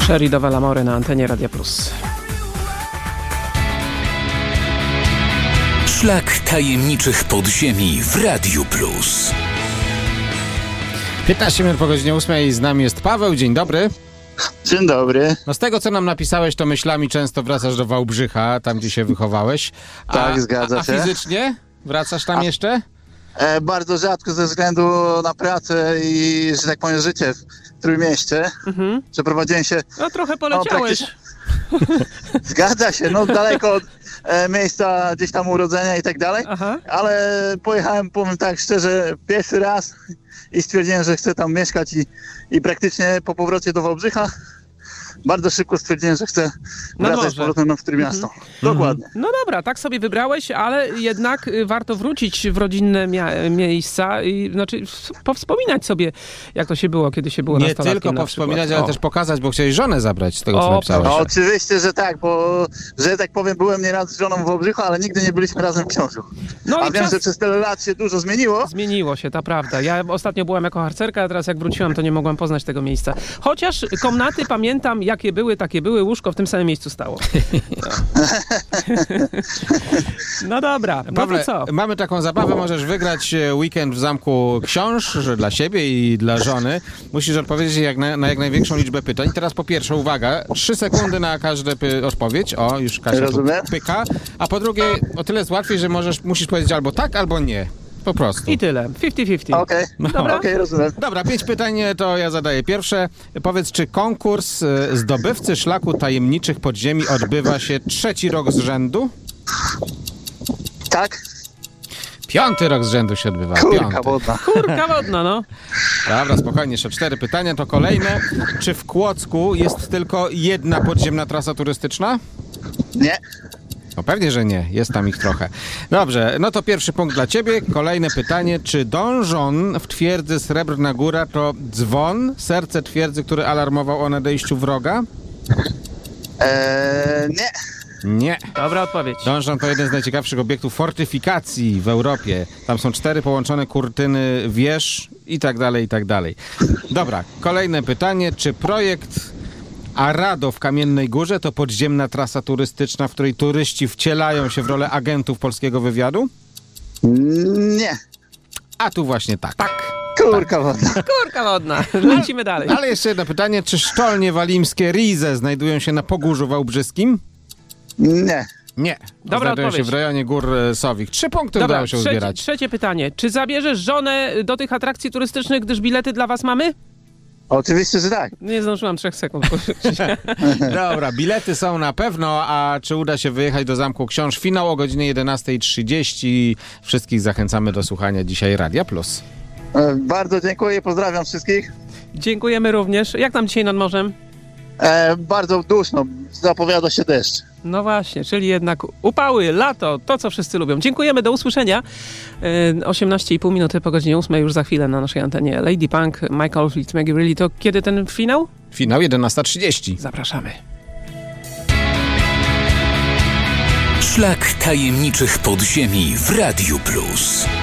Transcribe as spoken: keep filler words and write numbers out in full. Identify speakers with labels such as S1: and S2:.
S1: Sherry do Valamory na antenie Radia Plus.
S2: Szlak tajemniczych podziemi w Radiu Plus.
S3: piętnaście minut po godzinie ósmej, z nami jest Paweł. Dzień dobry.
S4: Dzień dobry.
S3: No z tego, co nam napisałeś, to myślami często wracasz do Wałbrzycha, tam gdzie się wychowałeś. A,
S4: Tak, zgadza
S3: a, a
S4: się.
S3: fizycznie? Wracasz tam
S4: A-
S3: jeszcze?
S4: E, bardzo rzadko ze względu na pracę i, że tak powiem, życie w Trójmieście.
S1: Mhm.
S4: Przeprowadziłem się...
S1: No trochę poleciałeś.
S4: Zgadza się, no daleko od e, miejsca gdzieś tam urodzenia i tak dalej,
S1: Aha.
S4: ale pojechałem, powiem tak szczerze, pierwszy raz i stwierdziłem, że chcę tam mieszkać i, i praktycznie po powrocie do Wałbrzycha bardzo szybko stwierdziłem, że chcę
S1: Na
S4: wracać
S1: morze.
S4: z powrotem na Trójmiasto. Dokładnie.
S1: No dobra, tak sobie wybrałeś, ale jednak y, warto wrócić w rodzinne mia- miejsca i znaczy w- powspominać sobie, jak to się było, kiedy się było
S3: Nie
S1: nastolatkiem
S3: tylko
S1: na
S3: powspominać,
S1: przykład.
S3: ale
S1: O.
S3: też pokazać, bo chciałeś żonę zabrać z tego, co
S1: O,
S3: napisałeś.
S4: No, oczywiście, że tak, bo, że tak powiem, byłem nieraz z żoną w Wałbrzychu, ale nigdy nie byliśmy razem w książu.
S1: No
S4: A
S1: i
S4: wiem,
S1: czas...
S4: że przez tyle lat się dużo zmieniło.
S1: Zmieniło się, to prawda. Ja ostatnio byłem jako harcerka, a teraz jak wróciłam, to nie mogłam poznać tego miejsca. Chociaż komnaty pamiętam, jakie były, takie były, łóżko w tym samym miejscu stało. No, no dobra, no
S3: Pawle,
S1: to co?
S3: mamy taką zabawę, możesz wygrać e, weekend w Zamku Książ, że dla siebie i dla żony. Musisz odpowiedzieć jak na, na jak największą liczbę pytań. Teraz po pierwsze, uwaga, trzy sekundy na każdą py- odpowiedź. O, już Kasia tu
S4: Rozumiem.
S3: pyka. A po drugie, o tyle jest łatwiej, że możesz, musisz powiedzieć albo tak, albo nie. Po prostu.
S1: I tyle. pięćdziesiąt pięćdziesiąt.
S4: Okej,
S1: Dobra.
S4: okej, rozumiem.
S3: Dobra, pięć pytań, to ja zadaję pierwsze. Powiedz, czy konkurs e, zdobywcy szlaku tajemniczych podziemi odbywa się trzeci rok z rzędu?
S4: Tak?
S3: Piąty rok z rzędu się odbywa.
S4: Kurka
S3: Piąty.
S4: wodna.
S1: Kurka wodna, no.
S3: Dobra, spokojnie, jeszcze cztery pytania, to kolejne. Czy w Kłodzku jest tylko jedna podziemna trasa turystyczna?
S4: Nie.
S3: No pewnie, że nie, jest tam ich trochę. Dobrze, no to pierwszy punkt dla ciebie. Kolejne pytanie, czy donżon w twierdzy Srebrna Góra to dzwon, serce twierdzy, który alarmował o nadejściu wroga?
S4: Eee, nie.
S3: Nie.
S1: Dobra odpowiedź.
S3: Donżon to jeden z najciekawszych obiektów fortyfikacji w Europie. Tam są cztery połączone kurtyny wież i tak dalej, i tak dalej. Dobra, kolejne pytanie. Czy projekt Arado w Kamiennej Górze to podziemna trasa turystyczna, w której turyści wcielają się w rolę agentów polskiego wywiadu?
S4: Nie.
S3: A tu właśnie tak. Tak.
S4: Kurka wodna.
S1: Kurka wodna. Lecimy dalej.
S3: Ale jeszcze jedno pytanie. Czy sztolnie walimskie Rize znajdują się na Pogórzu Wałbrzyskim?
S4: Nie.
S3: Nie.
S1: Dobra
S3: znajdują
S1: odpowiedź.
S3: się w rejonie Gór e, Sowich. Trzy punkty
S1: Dobra,
S3: udało się
S1: trzecie,
S3: uzbierać.
S1: trzecie pytanie. Czy zabierzesz żonę do tych atrakcji turystycznych, gdyż bilety dla was mamy?
S4: Oczywiście, że tak.
S1: Nie zdążyłam trzech sekund.
S3: Dobra, bilety są na pewno, a czy uda się wyjechać do Zamku Książ? Finał o godzinie jedenasta trzydzieści. Wszystkich zachęcamy do słuchania dzisiaj Radia Plus.
S4: E, bardzo dziękuję i pozdrawiam wszystkich.
S1: Dziękujemy również. Jak tam dzisiaj nad morzem?
S4: E, bardzo duszno. Zapowiada się deszcz.
S1: No właśnie, czyli jednak upały, lato, to co wszyscy lubią. Dziękujemy, do usłyszenia. Yy, osiemnaście i pół minuty po godzinie ósmej już za chwilę na naszej antenie. Lady Punk, Michael Fleet, Maggie Reilly. To kiedy ten finał?
S3: Finał jedenasta trzydzieści.
S1: Zapraszamy.
S2: Szlak tajemniczych podziemi w Radiu Plus.